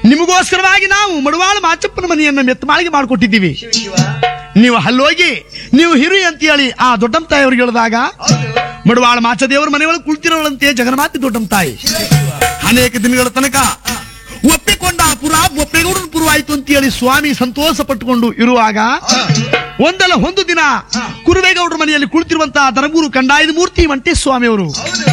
ನಿಮಗೋಸ್ಕರವಾಗಿ ನಾವು ಮಡವಾಳ ಮಾಚಪ್ಪನ ಮನೆಯನ್ನ ಮೆತ್ತಮಾಳಿಗೆ ಮಾಡಿಕೊಟ್ಟಿದ್ದೀವಿ. ನೀವು ಅಲ್ಲೋಗಿ ನೀವು ಹಿರಿ ಅಂತ ಹೇಳಿ ಆ ದೊಡ್ಡಮ್ಮ ತಾಯಿಯವ್ರಿಗೆ ಹೇಳಿದಾಗ ಮಡವಾಳ ಮಾಚದೇವರ ಮನೆಯೊಳಗೆ ಕುಳಿತಿರೋಳಂತೆ ಜಗನ್ಮಾತೆ ದೊಡ್ಡಮ್ಮ ತಾಯಿ ಅನೇಕ ದಿನಗಳ ತನಕ ಒಪ್ಪಿಕೊಂಡ ಪುರ ಒಪ್ಪೆಗೌಡನ ಪುರ ಆಯ್ತು ಅಂತ ಹೇಳಿ ಸ್ವಾಮಿ ಸಂತೋಷ ಪಟ್ಟುಕೊಂಡು ಇರುವಾಗ ಒಂದು ದಿನ ಕುರುವೇಗೌಡರ ಮನೆಯಲ್ಲಿ ಕುಳಿತಿರುವಂತಹ ಧರ್ಮಗುರು ಕಂಡಾಯದ ಮೂರ್ತಿ ವಂಟೇಸ್ವಾಮಿ ಅವರು